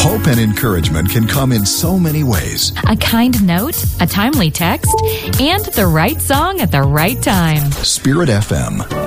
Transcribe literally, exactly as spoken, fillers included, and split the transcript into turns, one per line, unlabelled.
Hope and encouragement can come in so many ways.
A kind note, a timely text, and the right song at the right time.
Spirit F M.